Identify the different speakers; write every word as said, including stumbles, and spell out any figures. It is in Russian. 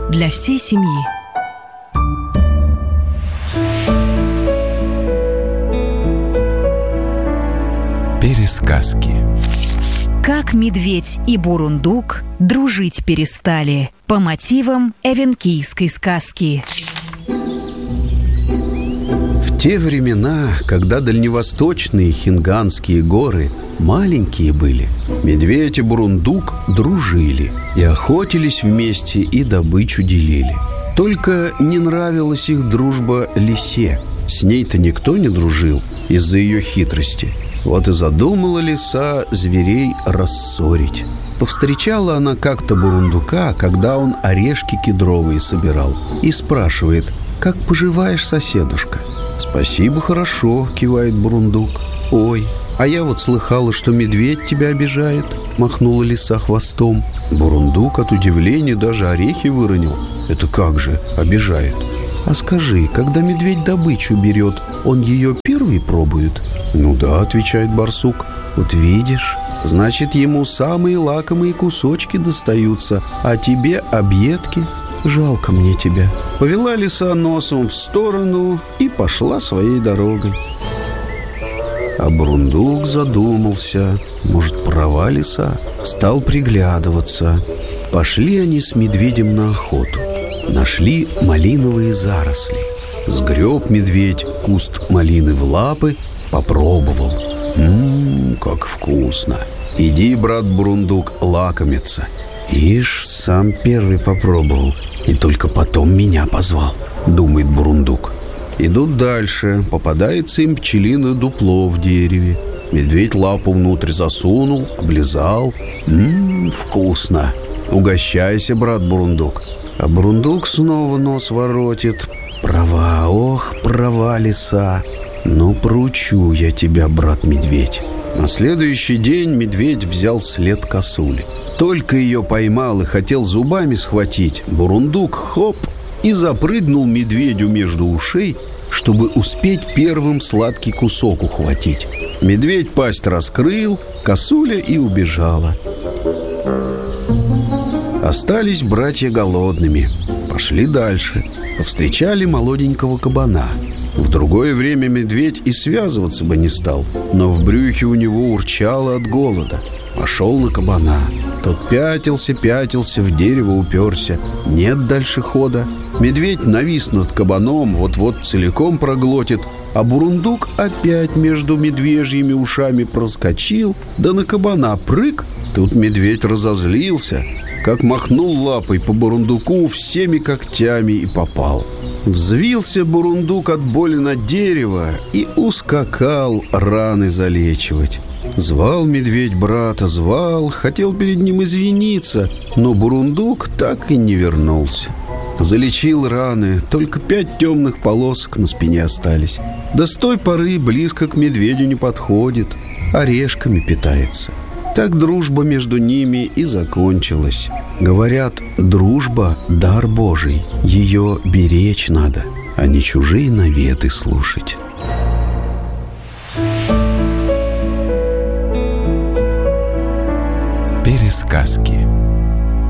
Speaker 1: для всей семьи.
Speaker 2: Пересказки.
Speaker 1: Как медведь и бурундук дружить перестали по мотивам эвенкийской сказки.
Speaker 3: В те времена, когда дальневосточные Хинганские горы маленькие были, медведь и бурундук дружили и охотились вместе, и добычу делили. Только не нравилась их дружба лисе. С ней-то никто не дружил из-за ее хитрости. Вот и задумала лиса зверей рассорить. Повстречала она как-то бурундука, когда он орешки кедровые собирал, и спрашивает: «Как поживаешь, соседушка?» «Спасибо, хорошо», — кивает бурундук. «Ой, а я вот слыхала, что медведь тебя обижает», — махнула лиса хвостом. Бурундук от удивления даже орехи выронил. «Это как же обижает?» «А скажи, когда медведь добычу берет, он ее первый пробует?» «Ну да», — отвечает барсук. «Вот видишь, значит, ему самые лакомые кусочки достаются, а тебе объедки. Жалко мне тебя». Повела лиса носом в сторону и пошла своей дорогой. А бурундук задумался. Может, права лиса? Стал приглядываться. Пошли они с медведем на охоту. Нашли малиновые заросли. Сгреб медведь куст малины в лапы, попробовал. Ммм, как вкусно. Иди, брат бурундук, лакомиться. Ишь, сам первый попробовал и только потом меня позвал, думает бурундук. Идут дальше. Попадается им пчелиное дупло в дереве. Медведь лапу внутрь засунул, облизал. Ммм, вкусно. Угощайся, брат бурундук. А бурундук снова нос воротит. Права, ох, права лиса. Ну, проучу я тебя, брат медведь. На следующий день медведь взял след косули. Только ее поймал и хотел зубами схватить, бурундук хоп и запрыгнул медведю между ушей, чтобы успеть первым сладкий кусок ухватить. Медведь пасть раскрыл, косуля и убежала. Остались братья голодными. Пошли дальше. Повстречали молоденького кабана. В другое время медведь и связываться бы не стал, но в брюхе у него урчало от голода. Пошел на кабана. Тот пятился, пятился, в дерево уперся. Нет дальше хода. Медведь навис над кабаном, вот-вот целиком проглотит, а бурундук опять между медвежьими ушами проскочил, да на кабана прыг. Тут медведь разозлился, как махнул лапой по бурундуку, всеми когтями и попал. Взвился бурундук от боли на дерево и ускакал раны залечивать. Звал медведь брата, звал, хотел перед ним извиниться, но бурундук так и не вернулся. Залечил раны, только пять темных полосок на спине остались. Да с той поры близко к медведю не подходит, орешками питается. Так дружба между ними и закончилась. Говорят, дружба — дар Божий, ее беречь надо, а не чужие наветы слушать.
Speaker 2: Пересказки.